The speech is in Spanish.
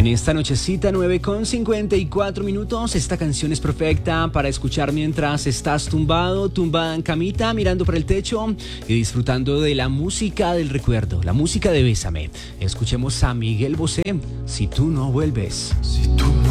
En esta nochecita 9:54. Esta canción es perfecta para escuchar mientras estás tumbado, tumbada en camita, mirando para el techo y disfrutando de la música del recuerdo, la música de Bésame. Escuchemos a Miguel Bosé, Si tú no vuelves. Si tú no